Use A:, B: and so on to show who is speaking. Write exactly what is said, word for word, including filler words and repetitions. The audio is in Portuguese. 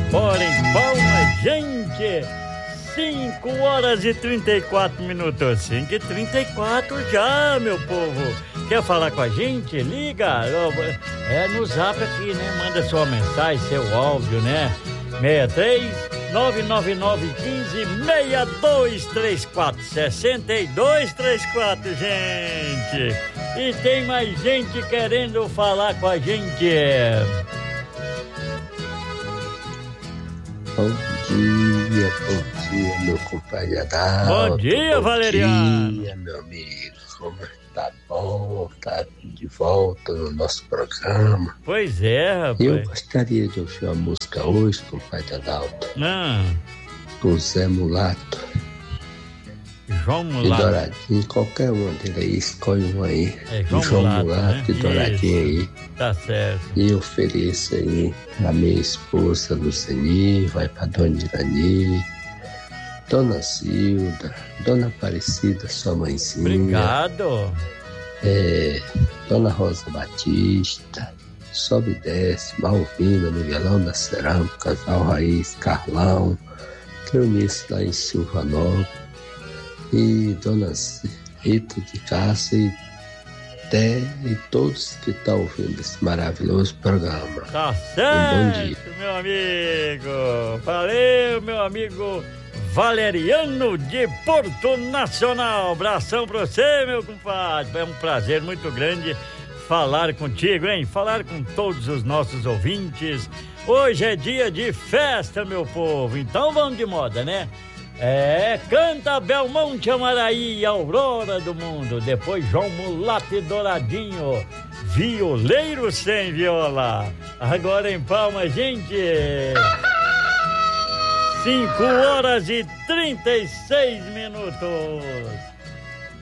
A: Bora em Palma, gente! cinco horas e trinta e quatro minutos. cinco e trinta e quatro já, meu povo. Quer falar com a gente? Liga. É no zap aqui, né? Manda sua mensagem, seu áudio, né? seis três nove nove nove um cinco seis dois três quatro sessenta e dois trinta e quatro, gente. E tem mais gente querendo falar com a gente.
B: Bom dia, bom dia, meu compadre Adalto.
A: Bom dia, Valeriano.
B: Bom dia, meu amigo. Como tá bom, tá de volta no nosso programa.
A: Pois é, rapaz.
B: Eu gostaria de ouvir uma música hoje, compadre Adalto.
A: Não.
B: Com Zé Mulato.
A: João
B: E
A: Mulato.
B: Douradinho, qualquer uma dele aí, escolhe um aí.
A: É João,
B: João
A: Mulato,
B: Mulato
A: né?
B: e Douradinho aí.
A: Tá certo.
B: E ofereço aí a minha esposa Luceni, vai pra Dona Irani, Dona Zilda, Dona Aparecida, sua mãezinha.
A: Obrigado.
B: É, Dona Rosa Batista, Sobe e Desce, Malvina no Violão da Cerâmica, Casal Raiz, Carlão, Cleonice lá em Silvanópolis, e Dona Rita de Cássia e Té e todos que estão ouvindo esse maravilhoso programa.
A: Tá
B: Um bom dia.
A: certo, meu amigo. Valeu, meu amigo Valeriano de Porto Nacional. Abração pra você, meu compadre. É um prazer muito grande falar contigo, hein? Falar com todos os nossos ouvintes. Hoje é dia de festa, meu povo. Então vamos de moda, né? É, canta Belmonte Amaraí, Aurora do Mundo. Depois João Mulato e Douradinho, Violeiro sem viola. Agora em Palma, gente. cinco horas e trinta e seis minutos.